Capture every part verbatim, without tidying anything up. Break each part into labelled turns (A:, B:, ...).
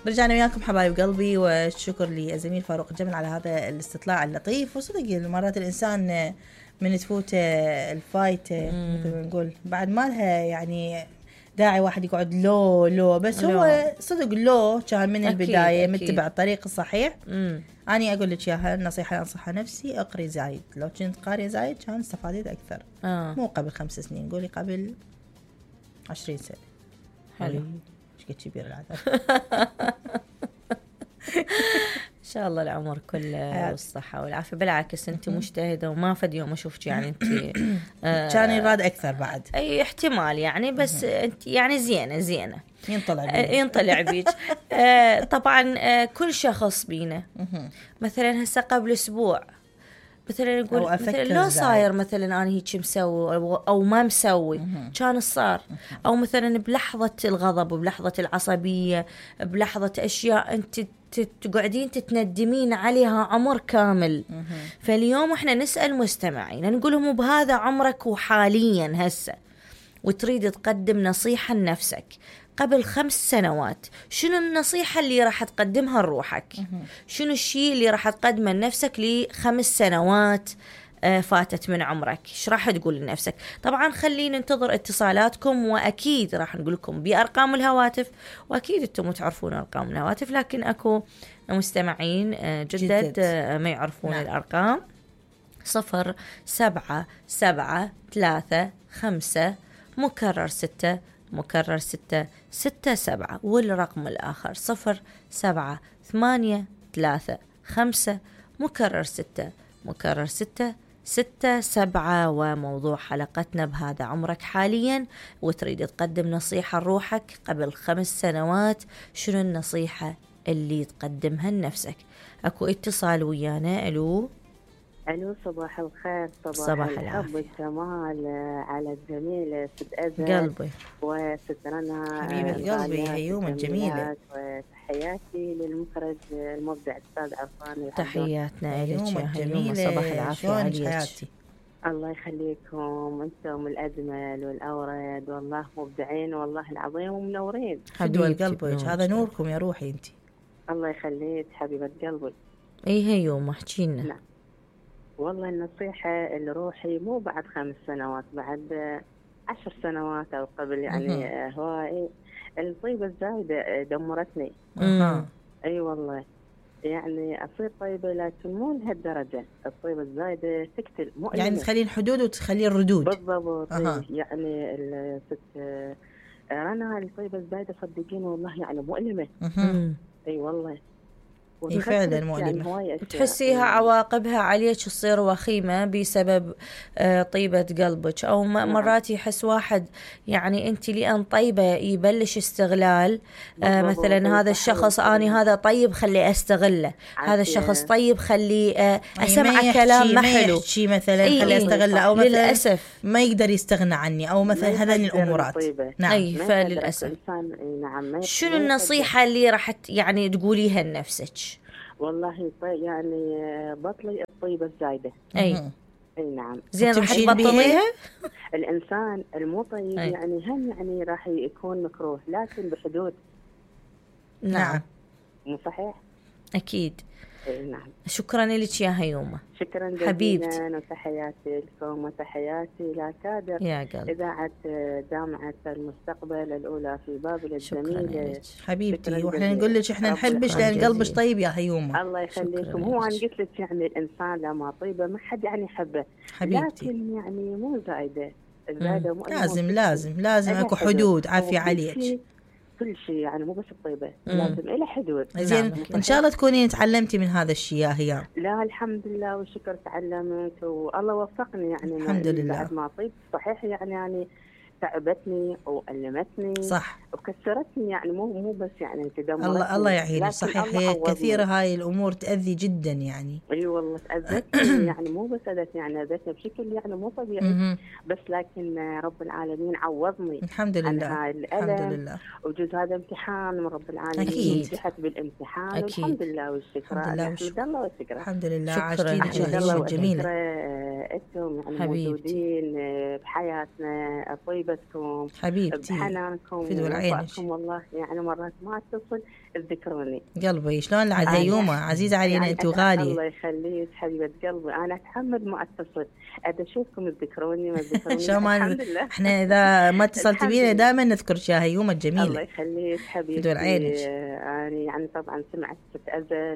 A: رجعنا وياكم حبايب قلبي، والشكر للزميل فاروق الجمل على هذا الاستطلاع اللطيف. وصدق مرات الإنسان من تفوت الفايت مثل ما نقول بعد ما لها يعني داعي واحد يقعد لو لو بس لو. هو صدق لو كان من أكيد البداية أكيد. متبع الطريق الصحيح. مم. أنا أقول لك ياها النصيحة أنصحها نفسي، أقري زايد. لو كنت قارية زايد كان استفادت أكثر. آه. مو قبل خمس سنين، قولي قبل عشرين سنة.
B: حلو.
A: إيش قد كبير العدد.
B: إن شاء الله العمر كله والصحة والعافية. بالعكس أنت مجتهدة وما فد يوم أشوفك يعني أنت
A: آه كان يراد أكثر بعد
B: أي احتمال يعني، بس أنت يعني زينة زينة
A: ينطلع
B: بيك ينطلع بيك آه طبعا آه كل شخص بينا مثلا هسه قبل أسبوع مثلا نقول مثلا لو صاير مثلا أنا هيك مسوي أو ما مسوي كان صار، أو مثلا بلحظة الغضب وبلحظة العصبية بلحظة أشياء أنت تقعدين تتندمين عليها عمر كامل. فاليوم احنا نسأل مستمعين نقولهم بهذا عمرك وحاليا هسه وتريد تقدم نصيحة لنفسك قبل خمس سنوات، شنو النصيحة اللي راح تقدمها لروحك؟ شنو الشيء اللي راح تقدمه لنفسك لخمس سنوات فاتت من عمرك؟ ايش راح تقول لنفسك؟ طبعا خلينا ننتظر اتصالاتكم، واكيد راح نقول لكم بارقام الهواتف، واكيد انتم تعرفون ارقام الهواتف، لكن اكو مستمعين جدد, جدد. ما يعرفون نعم. الارقام صفر سبعة سبعة ثلاثة خمسة مكرر ستة مكرر ستة ستة سبعة، والرقم الآخر صفر سبعة ثمانية ثلاثة خمسة مكرر ستة مكرر ستة ستة سبعة. وموضوع حلقتنا بهذا عمرك حاليا وتريد تقدم نصيحة لروحك قبل خمس سنوات، شنو النصيحة اللي تقدمها لنفسك؟ أكو اتصال ويانا. ألو
C: ألو صباح الخير. صباح,
B: صباح
C: الحب والجمال على الجميل ست أزل
B: قلبي
C: وست رنا
A: حبيبة قلبي هيوم الجميلة،
C: وتحياتي للمخرج المبدع الأستاذ عفان.
B: تحياتنا إليك يا هيوم، صباح العافية عليك.
C: الله يخليكم، أنتم الأجمل والأورد، والله مبدعين والله العظيم ومنورين.
A: حبيبة قلبي هذا نوركم يا روحي أنت.
C: الله يخليك حبيبة قلبي.
B: إيه هيوم احكينا.
C: نعم والله النصيحة لروحي مو بعد خمس سنوات، بعد عشر سنوات أو قبل يعني هواي الطيبة الزايدة دمرتني.
B: أه.
C: أي والله يعني أصير طيبة لكن مو لهالدرجة. الطيبة الزايدة تقتل مؤلمة،
A: يعني تخلين حدود وتخلين ردود.
C: بالضبط. أه. يعني الست رنا الطيبة الزايدة صدقيني والله يعني مؤلمة.
B: أه.
C: أي والله
A: هي فعلا مؤلمة،
C: يعني
B: تحسيها عواقبها عليك تصير وخيمة بسبب طيبة قلبك، أو مرات يحس واحد يعني أنت لأن طيبة يبلش استغلال. آه مثلا هذا الشخص أني هذا طيب خلي أستغله، هذا الشخص طيب خلي آه أسمع كلام ما حلو
A: مثلا خلي أستغله، أو مثلا
B: للأسف
A: ما يقدر يستغنى عني، أو مثلا هذين الأمورات.
B: نعم. أي فللأسف
C: نعم.
B: شنو النصيحة اللي راح يعني تقوليها لنفسك؟
C: والله يعني بطلي الطيبة الزايدة.
B: أي
C: أي نعم.
B: زين راح تبطليها.
C: الإنسان المو طيب
B: أي.
C: يعني هم يعني راح يكون مكروه لكن بحدود.
B: نعم
C: مو صحيح.
B: أكيد.
C: أي نعم.
B: شكرا لك يا هيومة
C: شكرا جزيلا
B: حبيبتي،
C: وتحياتي لكم وتحياتي لا كادر
B: يا قلب
C: إذاعة جامعة المستقبل الأولى في بابل الجميلة.
A: حبيبتي واحنا نقول لك احنا نحبش لأن قلبش طيب يا هيومة.
C: الله يخليكم. هو أنا قلت لك يعني الإنسان لما طيبة ما حد يعني يحبه
A: حبيبتي،
C: لكن يعني مو زايدة. الزايدة مو
A: لازم لازم لازم اكو حدود عافية عليك.
C: كل شيء يعني مو بس الطيبة لازم إلى حدود.
A: زين نعم. إن شاء الله تكونين تعلمتي من هذا الشيء يا هيام.
C: لا الحمد لله والشكر تعلمت والله وفقني يعني
A: الحمد لله.
C: بعد ما طيب صحيح يعني يعني تعبتني وألمتني
A: صح
C: وكسرتني يعني مو مو بس يعني تدمرتني.
A: الله الله يعينك. صحيح هي كثيرة هاي الأمور تأذي جدا يعني.
C: أي أيوة والله تأذتني يعني مو بس أذتني يعني أذتني بشكل يعني مو طبيعي بس لكن رب العالمين عوضني
A: الحمد لله
C: عن هاي الألم.
A: الحمد لله.
C: وجود هذا امتحان من رب العالمين.
A: أكيد.
C: نجحت بالامتحان.
B: أكيد.
C: الحمد لله والشكر. الحمد لله والشكر.
A: الحمد لله.
B: عاشتين
A: الحمد
C: جميلة. أنتم يعني
A: حبيبتي.
C: موجودين بحياتنا طيبتكم
A: حبيبتي
C: بحنانكم
A: فدوا العين عينك
C: والله يعني مرات ما اتصل تذكروني.
A: قلبي شلون العاد هيومه عزيزه علينا يعني انت وغالي.
C: الله يخليك حبيبه قلبي، انا اتحمل ما اتصل اشوفكم تذكروني ما تذكروني الحمد لله.
A: احنا اذا ما اتصلت بينا دائما نذكر يا هيومه الجميله.
C: الله يخليك حبيبتي. انا يعني طبعا سمعت ست ازل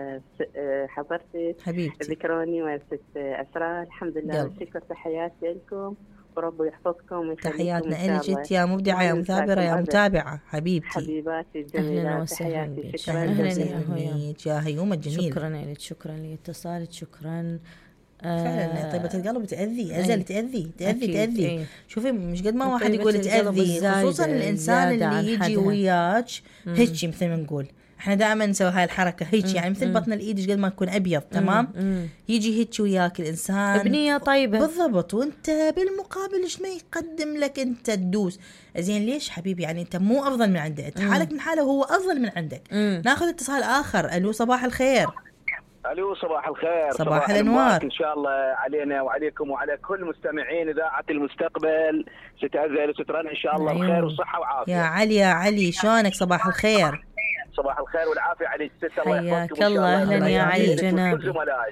C: وحضرتك
A: حبيبتي
C: ذكروني وست اسرار الحمد لله والشكر. تحياتي لكم ورب يحفظكم ويخليكم.
A: تحياتنا لك انت يا مبدعه يا مثابره يا متابعه حبيبتي
C: حبيباتي الجميله. تحياتي شكرا
A: جزيلا يا هيومه الجميله.
B: شكرا لك شكرا لاتصالك شكرا.
A: فعلا طيبة القلب تأذي أزل تأذي تأذي تأذي أيه. شوفي مش قد ما واحد يقول تأذي خصوصا الإنسان اللي يجي وياك هيك مثل ما نقول احنا دائما نسوي هاي الحركة هيك يعني مثل بطن الإيد قد ما يكون أبيض تمام مم. يجي هيك وياك الإنسان
B: بنية طيبة
A: بالضبط وانت بالمقابل ايش ما يقدم لك انت تدوس زين. ليش حبيبي يعني انت مو أفضل من عنده انت حالك من حاله وهو أفضل من عندك. مم. ناخذ اتصال آخر. ألو صباح الخير.
D: الو صباح الخير.
A: صباح, صباح الانوار
D: ان شاء الله علينا وعليكم وعلى كل مستمعين اذاعه المستقبل. ست أزل وست رنا ان شاء الله بخير وصحه وعافيه.
A: يا علي يا علي شلونك؟ صباح الخير.
D: صباح الخير والعافيه عليك ست. الله
B: يحفظك. الله اهلا يا علي جنابي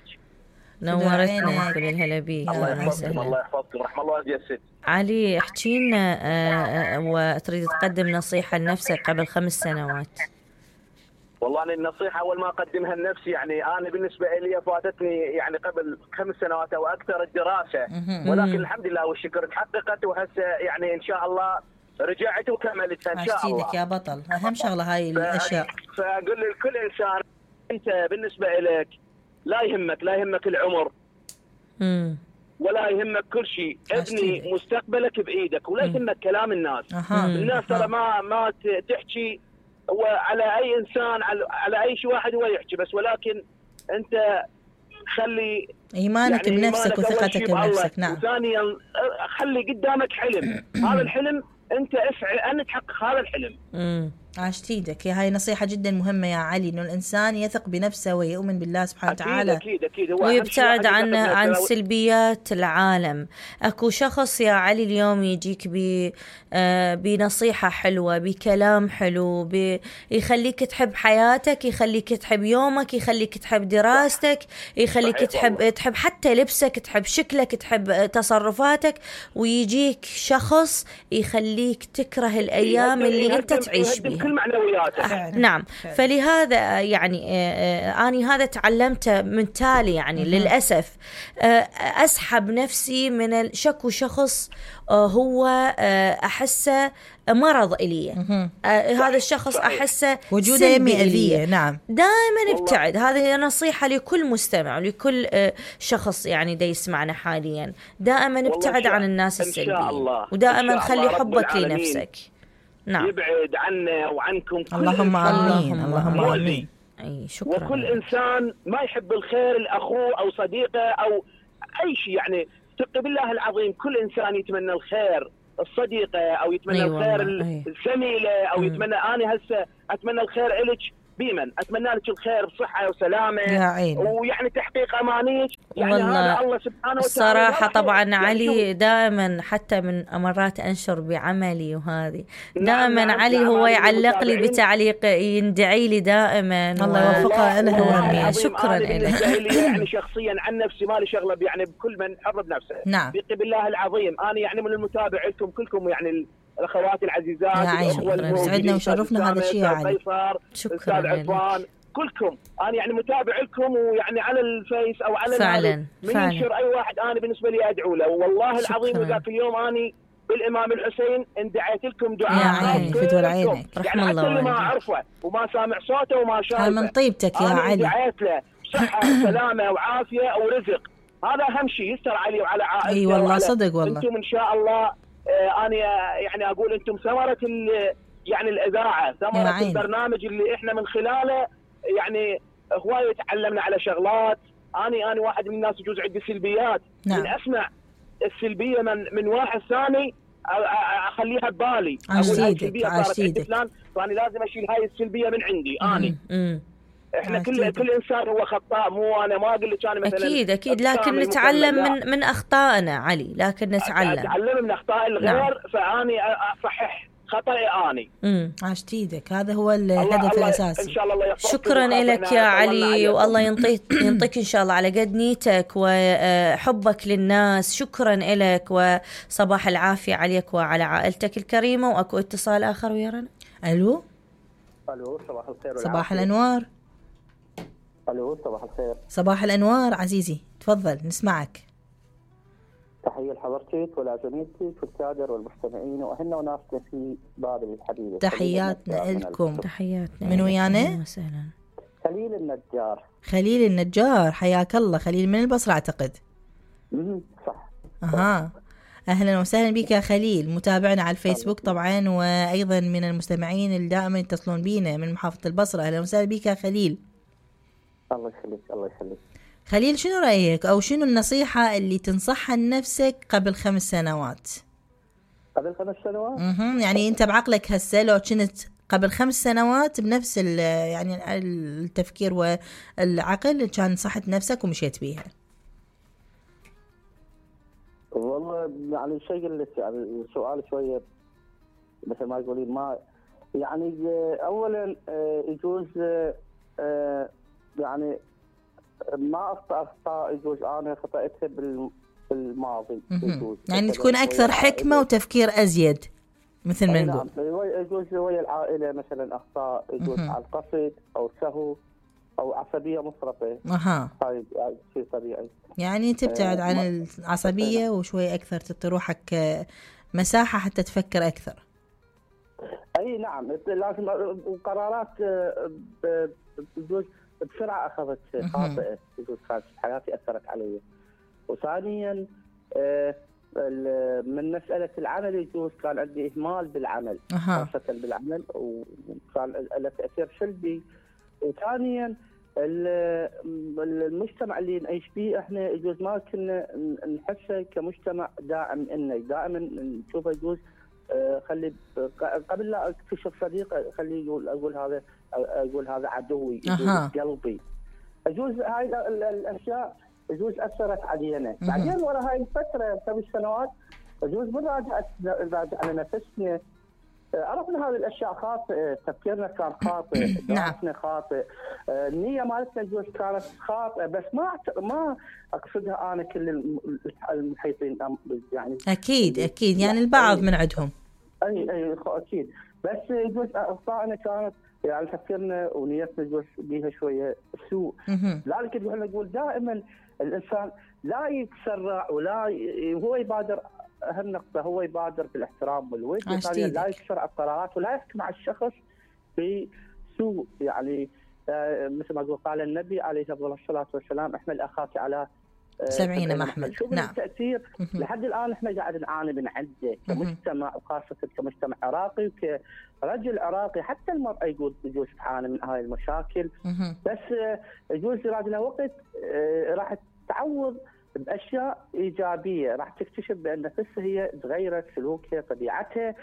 B: نورتنا كل الهلبي.
D: الله يحفظكم الله يحفظكم رحم الله والدي الست.
B: علي احكي لنا وتريد تقدم نصيحه لنفسك قبل خمس سنوات.
D: والله أنا النصيحة أول ما أقدمها لنفسي يعني أنا بالنسبة لي فاتتني يعني قبل خمس سنوات أو أكثر الدراسة ولكن الحمد لله والشكر تحققت وهسه يعني إن شاء الله رجعت وكملتها إن شاء الله.
A: يا بطل أهم شغلة هاي الأشياء.
D: فأقول لكل إنسان أنت بالنسبة لك لا يهمك لا يهمك العمر مم. ولا يهمك كل شيء. ابني مستقبلك بإيدك ولا يهمك كلام الناس. أه. الناس ترى ما ما تحكي وعلى أي إنسان على أي شيء واحد هو يحكي بس ولكن أنت خلي
A: إيمانك يعني بنفسك وثقتك بنفسك. نعم.
D: وثانيا خلي قدامك حلم هذا الحلم أنت افعل أن تحقق هذا الحلم.
A: امم عاشت ايدك. هاي نصيحة جدا مهمة يا علي إنه الإنسان يثق بنفسه ويؤمن بالله سبحانه وتعالى
D: أكيد أكيد
B: ويبتعد عن عن سلبيات العالم. أكو شخص يا علي اليوم يجيك ب بنصيحة حلوة بكلام حلو يخليك تحب حياتك يخليك تحب يومك يخليك تحب دراستك يخليك تحب والله. تحب حتى لبسك تحب شكلك تحب تصرفاتك ويجيك شخص يخليك تكره الأيام اللي أنت تعيش بيها.
D: كل معنوياتك.
B: نعم. فلهذا يعني أنا هذا تعلمته من تالي يعني للأسف أسحب نفسي من الشك وشخص هو أحسه مرض إلي. هذا الشخص أحسه
A: وجوده يمي أذية. نعم.
B: دائما ابتعد. هذه نصيحة لكل مستمع ولكل شخص يعني دا يسمعنا حاليا. دائما ابتعد عن الناس السلبية ودائما خلي حبك لنفسك. نعم.
D: يبعد عنا وعنكم كل
A: اللهم آمين. اللهم آمين.
B: أي شكرا.
D: وكل إنسان ما يحب الخير لأخوه أو صديقه أو أي شيء يعني اتق بالله العظيم كل إنسان يتمنى الخير الصديقة أو يتمنى أيوة الخير الزميلة أو م. يتمنى أنا هسه أتمنى الخير إلك بيمن أتمنى لك الخير بصحة وسلامة ويعني تحقيق أمانيك يعني هذا الله سبحانه وتعالى.
B: الصراحة طبعا علي دائما حتى من مرات أنشر بعملي وهذه دائما نعم علي هو يعلق لي بتعليق يندعي لي دائما
A: الله يوفقه أنا هو.
B: شكرا
D: لك. يعني شخصيا عن نفسي ما لي شغلة يعني بكل من حر بنفسه.
A: نعم.
D: بالله العظيم أنا يعني من المتابع لكم كلكم يعني الأخوات العزيزات
A: الأخوة سعدنا وشرفنا هذا الشيء يا علي.
B: شكرا
D: عفان كلكم أنا يعني متابع لكم ويعني على الفيس أو على
B: فعلا
D: من ينشر أي واحد أنا بالنسبة لي أدعو له والله العظيم وذاك اليوم أنا بالإمام الحسين اندعيت لكم دعاء
A: يا عيني فتور عينك
B: رحم
D: يعني
B: الله
D: اللي ما أعرفه وما سامع صوته وما شايفه
A: من طيبتك يا علي
D: دعيت له صحة وسلامة وعافية ورزق هذا أهم شيء يستر علي وعلى عائلته.
A: أي والله صدق والله
D: أنتم إن شاء الله آه أنا يعني أقول أنتم ثمرة يعني الإذاعة ثمرة البرنامج اللي إحنا من خلاله يعني هواية تعلمنا على شغلات. أنا أنا واحد من الناس يجوز عندي سلبيات. نعم. من أسمع السلبية من من واحد ثاني أخليها ببالي
A: أقول هاي السلبية صارت عند
D: فلان فأنا لازم أشيل هاي السلبية من عندي. أنا م- احنا كل كل انسان هو خطاء مو انا ما اقول لك انا مثلا
B: اكيد اكيد لكن نتعلم من من اخطائنا علي لكن نتعلم
D: نتعلم من اخطاء الغير. نعم. فاني اصحح خطأي اني.
A: عاشت ايدك، هذا هو الهدف الاساسي.
D: ان شاء الله الله يحفظك.
B: شكرا لك يا علي، والله ينطيك ينطيك ان شاء الله على قد نيتك وحبك للناس. شكرا لك وصباح العافيه عليك وعلى عائلتك الكريمه. واكو اتصال اخر ويا رنا.
A: الو
E: الو صباح الخير.
A: صباح الانوار.
E: الو صباح الخير.
A: صباح الانوار عزيزي، تفضل نسمعك.
E: تحية لحضرتك ولزميلتك والكادر والمستمعين واهلنا وناسنا في بابل الحبيبة.
A: تحياتنا لكم.
B: تحياتنا.
A: من ويانا؟
B: وسهلا.
E: خليل النجار.
A: خليل النجار، حياك الله. خليل من البصرة اعتقد.
E: امم صح.
A: اها اهلا وسهلا بك يا خليل، متابعنا على الفيسبوك طبعا، وايضا من المستمعين اللي دائما يتصلون بينا من محافظة البصرة. اهلا وسهلا بك يا خليل.
E: الله يخليك الله يخليك.
A: خليل، شنو رأيك أو شنو النصيحة اللي تنصحها لنفسك قبل خمس سنوات؟
E: قبل خمس سنوات؟
A: اها يعني أنت بعقلك هسه لو كنت قبل خمس سنوات بنفس يعني التفكير والعقل كان نصحت نفسك ومشيت بيها.
E: والله يعني الشيء اللي يعني سؤال شوية مثل ما يقولين ما يعني أولا يجوز يعني ما أخطأ أخطاء يجوز أنا خطأتها بالماضي. يجوز
A: يعني تكون أكثر حكمة وتفكير أزيد مثل ما نقول.
E: نعم يجوز ويا العائلة مثلا أخطاء يجوز على القصد أو سهو أو عصبية مفرطة.
A: أها
E: هاي شيء طبيعي.
A: يعني تبتعد عن العصبية وشوي أكثر تعطي روحك مساحة حتى تفكر أكثر.
E: أي نعم لازم قرارات يجوز بسرعة أخذت خاطئة يجوز كانت حياتي أثرت علي. وثانيا من مسألة العمل يجوز كان عندي إهمال بالعمل خاصة بالعمل وكان له تأثير سلبي. وثانيا المجتمع اللي نعيش فيه احنا يجوز ما كنا نحسه كمجتمع داعم إنه دائما نشوفه يجوز خلي قبل لا اكتشف صديق خلي يقول اقول هذا اقول هذا عدوي قلبي. يجوز هاي الاشياء يجوز اثرت علينا. بعدين ورا هاي الفتره خمس سنوات يجوز مراجعه على نفسنا عرفنا هذه الاشياء خاطئه، تفكيرنا كان خاطئ، دراسنا خاطئ، النيه مالتنا يجوز كانت خاطئه، بس ما ما اقصدها انا كل المحيطين يعني.
A: اكيد اكيد يعني البعض من عندهم.
E: اي اي اكيد، بس يجوز اخطائنا كانت يعني تفكيرنا ونيتنا يجوز بيها شويه سوء. لذلك احنا نقول دائما الانسان لا يتسرع ولا ي... هو يبادر. اهم نقطه هو يبادر بالاحترام والود، وثانيا لا يكسر القرارات ولا يحكم على الشخص بسوء. يعني آه مثل ما قال قال النبي عليه افضل الصلاه والسلام احمل اخاك على آه
A: سبعين محمل.
E: شوف نعم. التاثير لحد الان احنا قاعد نعاني من عده كمجتمع وخاصه كمجتمع عراقي وكرجل عراقي. حتى المراه يقول يجوز تعاني من هاي المشاكل. بس آه يجوز يراد وقت آه راح تعوض باشياء ايجابيه، راح تكتشف بان نفسها هي تغيرت سلوكها، طبيعتها،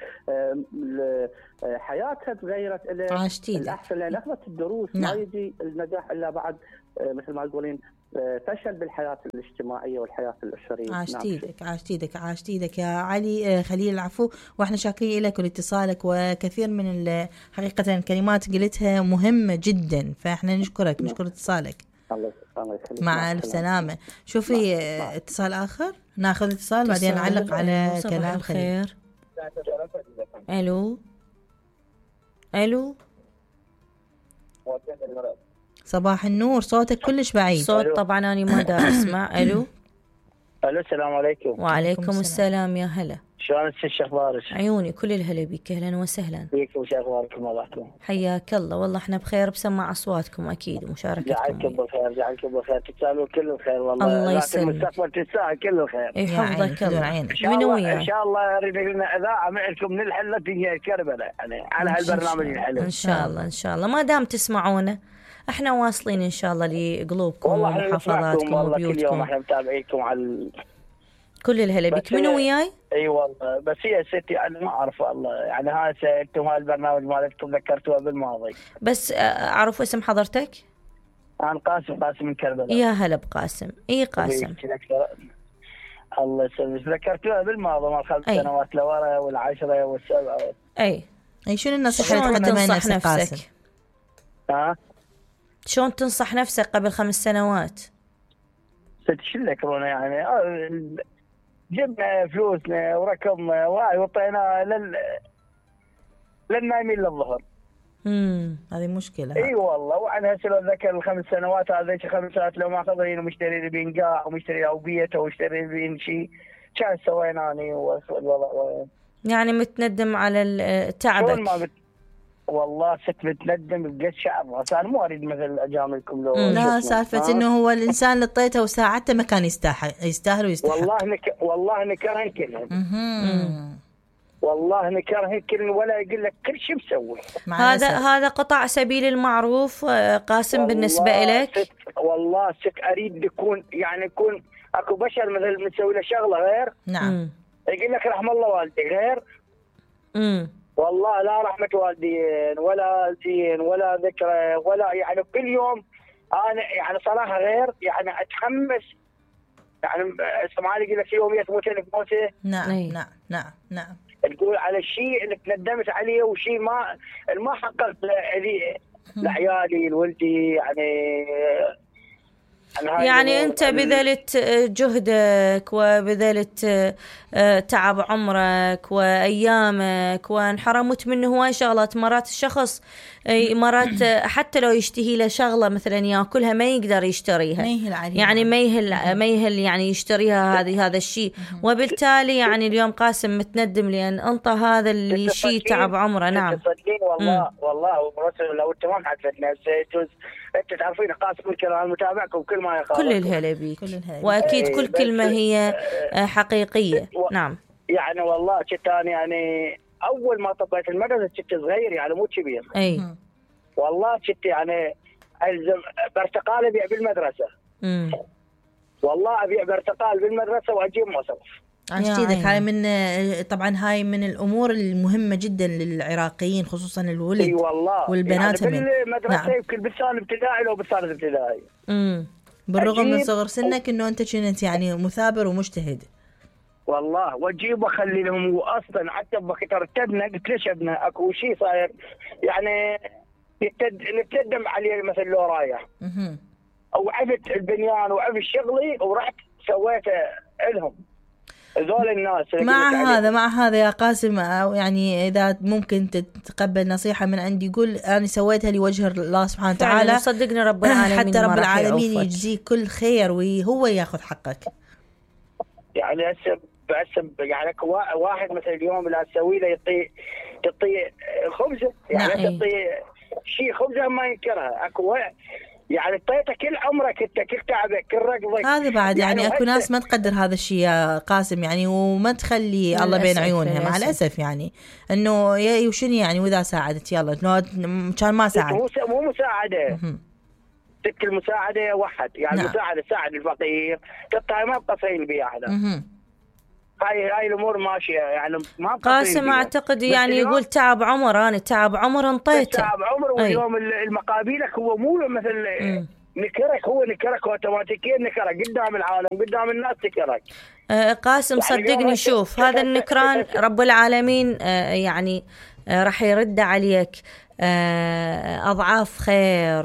E: حياتها تغيرت الى الاحسن لان اخذت الدروس. نعم. ما يجي النجاح الا بعد مثل ما تقولين فشل بالحياه الاجتماعيه والحياه الاسريه.
A: عاشت ايدك عاشت ايدك عاشت ايدك يا علي خليل العفو، واحنا شاكرين لك ولاتصالك، وكثير من حقيقه الكلمات قلتها مهمه جدا، فاحنا نشكرك نشكر اتصالك.
E: الله يخليك.
A: مع الف سلامه. شوفي اتصال اخر، ناخذ اتصال بعدين نعلق على كلام
B: خير. الو الو
A: صباح النور، صوتك كلش بعيد.
B: صوت طبعا انا ما دا اسمع. الو
F: الو السلام عليكم.
B: وعليكم السلام, السلام يا هلا.
F: شلونك شو اخبارك؟
B: عيوني كل الهلا بك، اهلا وسهلا
F: بيكم. وش اخباركم وضعكم؟
B: حياك الله، والله احنا بخير بسمع اصواتكم اكيد ومشاركتكم.
F: جعلكم بخير جعلكم بخير، تسالوا كله خير والله.
B: الله يسلمك.
F: المستقبل تساءل كله خير.
B: يحفظك الله.
F: من وياك ان شاء الله اريد لنا اذاعه معكم من الحله في كربلاء يعني على هالبرنامج الحلو.
B: ان شاء الله ان شاء الله ما دام تسمعونا احنا واصلين ان شاء الله لقلوبكم ومحافظاتكم وبيوتكم.
F: كل يوم احنا متابعيكم على
B: كل الهلا بك. منو وياي؟
F: اي والله بس هي ستي انا ما اعرف والله يعني هاي انتم هاي البرنامج مالتكم ذكرتوها بالماضي.
B: بس اعرف اسم حضرتك؟
F: انا قاسم قاسم من كربلاء.
B: يا هلا بقاسم. اي قاسم.
F: الله يسلمك. ذكرتوها بالماضي مال خمس سنوات لورا والعشرة والسبعة.
B: اي
A: اي شنو النصيحة اللي تقدمها لنفسك قاسم؟
F: ها
B: شلون تنصح نفسك قبل خمس سنوات؟
F: ست شلك رونا يعني جبنا فلوسنا وركبنا وهاي وطينا لل للنايمين للظهر.
A: امم هذه مشكلة.
F: اي والله. وانا هسه لو اتذكر الخمس سنوات هذيك خمس سنوات لو ما خذيني ومشتري لي بين قاع ومشتري او بيت ومشتري لي بين شيء كان سوينا اني والله.
B: يعني متندم على تعبك؟
F: ما بت... والله ست متندم بقد شعر راس. انا مو اريد مثل اجاملكم لو
A: لا سالفة انه هو الانسان اللي طيته وساعدته ما كان يستاهل يستاهل ويستحق.
F: والله نك... والله نكره كلهم. والله نكره كل ولا يقول لك كل شيء مسوي.
B: هذا هذا قطع سبيل المعروف قاسم بالنسبة لك؟
F: ست والله ست اريد يكون يعني يكون اكو بشر مثل مسوي له شغله غير.
A: نعم.
F: يقول لك رحم الله والدي غير.
B: امم
F: والله لا رحمة والدين ولا زين ولا ذكرى ولا يعني كل يوم انا يعني صراحه غير يعني اتحمس يعني سمعاني يقول لك يوم يموت لك موته.
A: نعم نعم نعم نعم.
F: تقول على الشيء اللي تندمت عليه وشيء ما ما حققت لي لعيالي لولدي يعني.
B: يعني أنت بذلت جهدك وبذلت تعب عمرك وأيامك وانحرمت منه هواي شغلات. مرات الشخص مرات حتى لو يشتهي له شغلة مثلا يأكلها ما يقدر يشتريها يعني ما يهل ما يهل يعني يشتريها هذه هذا الشيء. وبالتالي يعني اليوم قاسم متندم لأن أنت هذا اللي شيء تعب عمره. نعم
F: والله والله لو أنت ما حدثنا سيجوز أنت تعرفين قاسم الكلام متابعكم كل ما يقال
B: كل الهلا بيك وأكيد كل كلمة هي حقيقية. نعم
F: يعني والله كنت أنا يعني أول ما طبيت المدرسة كنت صغير يعني مو كبير.
B: أي
F: والله كنت يعني ألزم برتقال أبيع بالمدرسة.
B: امم
F: والله أبيع برتقال بالمدرسة وأجيب مصروف.
A: عشان كذا هاي من طبعا هاي من الأمور المهمة جدا للعراقيين خصوصا الولد.
F: اي والله
A: والبنات
F: يعني بالمدرسة يمكن نعم. بالثاني ابتدائي لو بالثالث ابتدائي.
B: امم
A: بالرغم من صغر سنك انه انت كنت يعني مثابر ومجتهد.
F: والله واجيب واخلي لهم واصلا حتى بكتر ارتدنا قلت ليش ابنا اكو شيء صاير يعني يتد... نتقدم عليه مثل لو رايح.
A: اها
F: او عفت البنيان وعفت شغلي ورحت سويته لهم ذول الناس.
A: مع هذا مع هذا يا قاسم أو يعني إذا ممكن تتقبل نصيحة من عندي قول أنا سويتها لوجه الله سبحانه وتعالى.
B: صدقني رب العالمين
A: حتى رب العالمين يجزيك كل خير وهو ياخذ حقك.
F: يعني هسه هسه يعني واحد مثلا اليوم لا تسوي له يعطي تعطي خبزه يعني تعطي شيء خبزه ما ينكرها. اكو يعني طيته كل عمرك انت كل تعبك كل رقبك.
A: هذا بعد يعني, يعني اكو ناس ما تقدر هذا الشيء يا قاسم يعني وما تخلي الله بين عيونها مع الاسف يعني انه يا وشنو يعني واذا ساعدت يلا كان ما ساعد
F: مو مو مساعده تلك المساعده واحد يعني نعم. مساعده ساعد الفقير قطعه ما بقصين بيها احنا. هاي هاي الامور ماشيه يعني ما
B: قاسم اعتقد يعني يقول تعب عمر انا تعب عمر انطيته
F: تعب عمر. واليوم المقابلك هو مو مثل م. نكرك هو نكرك اوتوماتيكيا نكرك قدام العالم قدام الناس نكرك.
B: آه قاسم يعني صدقني شوف هذا النكران رب العالمين آه يعني آه راح يرد عليك أضعاف خير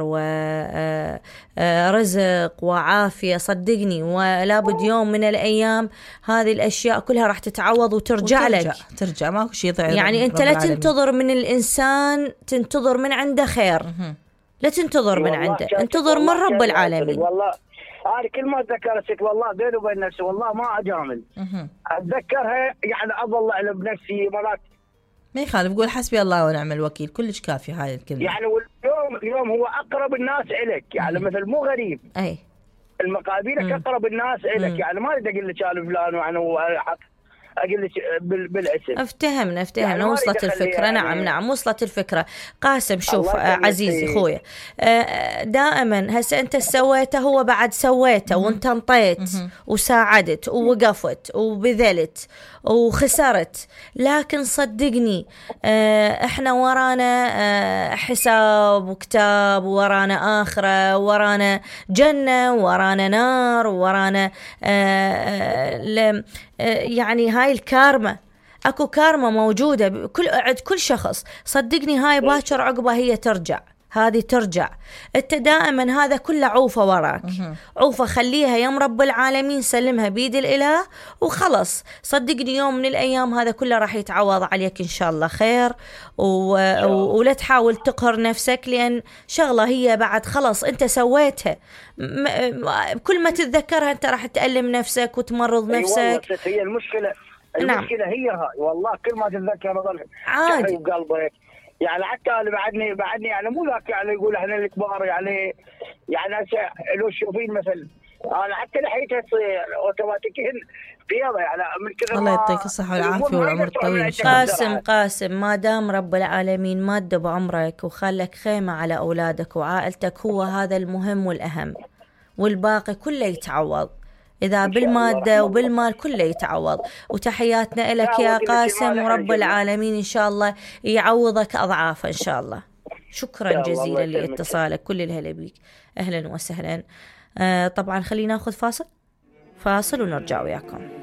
B: ورزق وعافية صدقني. ولا بد يوم من الأيام هذه الأشياء كلها راح تتعوض وترجع, وترجع لك
A: ترجع ماكو شيء ضعيف.
B: يعني أنت لا تنتظر من الإنسان تنتظر من عنده خير لا تنتظر من عنده انتظر من رب العالمين.
F: والله أنا كل ما أتذكر والله بيني وبين نفسي والله ما أجامل أتذكرها يعني أظل على بنفسي مرات
A: ما يخالف قول حسبي الله ونعم الوكيل كلش كافي هاي الكلمة.
F: يعني واليوم اليوم هو أقرب الناس إليك يعني مثل مو غريب.
B: أي
F: المقابلك أقرب الناس إليك يعني ما أريد أقول لك أنا فلان وأنا حق اقول لك بالاسم.
B: افتهمنا افتهمنا يعني وصلت الفكره. يعني نعم نعم وصلت الفكره. قاسم شوف عزيزي اخويا، دائما هسه انت سويته هو بعد سويته وانت انطيت وساعدت ووقفت وبذلت وخسرت، لكن صدقني احنا ورانا حساب وكتاب، ورانا آخرة، ورانا جنة، ورانا نار، ورانا يعني هاي الكارما، اكو كارما موجودة بكل عند كل شخص. صدقني هاي باكر عقبة هي ترجع، هذه ترجع. انت دائما هذا كله عوفة وراك، عوفة خليها يا رب العالمين، سلمها بيد الاله وخلص. صدقني يوم من الايام هذا كله راح يتعوض عليك ان شاء الله خير. و... و... ولا تحاول تقهر نفسك، لان شغلة هي بعد خلص انت سويتها. م... كل ما تتذكرها انت راح تألم نفسك وتمرض نفسك.
F: أيوة هي المشكلة. المشكلة نعم. هي هاي والله كل ما تتذكر ظل
B: عادي
F: بقلبك. يعني حتى انا بعدني بعدني يعني مو ذاك يعني يقول احنا الكبار يعني يعني لو تشوفين مثلا انا حتى لحيتها تصير اوتوماتيكيا بيضة يعني من كثر.
A: الله يعطيك الصحة والعافية والعمر الطويل.
B: قاسم قاسم ما دام رب العالمين ماد بعمرك وخلك خيمة على اولادك وعائلتك، هو هذا المهم والاهم، والباقي كله يتعوض. إذا بالمادة وبالمال كله يتعوض. وتحياتنا لك يا قاسم، ورب العالمين إن شاء الله يعوضك أضعاف إن شاء الله. شكرا جزيلا لاتصالك، كل الهلا بيك، أهلا وسهلا. آه طبعا خلينا ناخذ فاصل فاصل ونرجع وياكم.